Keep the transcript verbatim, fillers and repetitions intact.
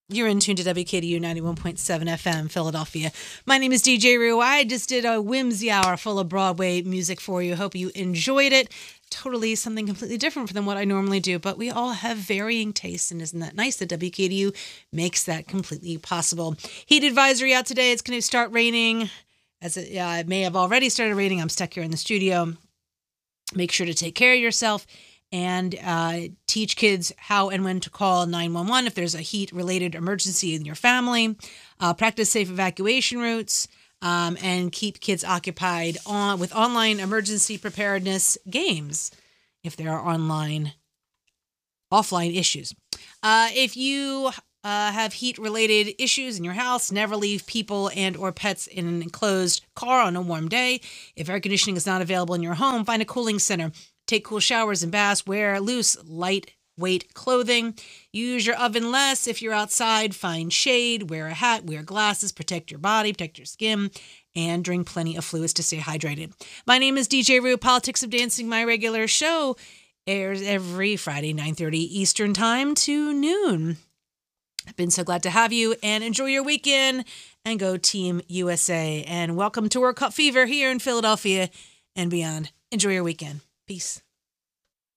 You're in tune to W K D U ninety-one point seven F M, Philadelphia. My name is D J Rue. I just did a whimsy hour full of Broadway music for you. Hope you enjoyed it. Totally something completely different than what I normally do, but we all have varying tastes, and isn't that nice that W K D U makes that completely possible? Heat advisory out today. It's going to start raining. As it, uh, it may have already started raining. I'm stuck here in the studio. Make sure to take care of yourself and uh, teach kids how and when to call nine one one if there's a heat-related emergency in your family. Uh, practice safe evacuation routes, um, and keep kids occupied on with online emergency preparedness games if there are online, offline issues. Uh, if you uh, have heat-related issues in your house, never leave people and or pets in an enclosed car on a warm day. If air conditioning is not available in your home, find a cooling center. Take cool showers and baths. Wear loose, lightweight clothing. Use your oven less. If you're outside, find shade. Wear a hat. Wear glasses. Protect your body. Protect your skin. And drink plenty of fluids to stay hydrated. My name is D J Rue. Politics of Dancing, my regular show, airs every Friday, nine thirty Eastern Time to noon. I've been so glad to have you, and enjoy your weekend. And go Team U S A. And welcome to World Cup Fever here in Philadelphia and beyond. Enjoy your weekend. Peace.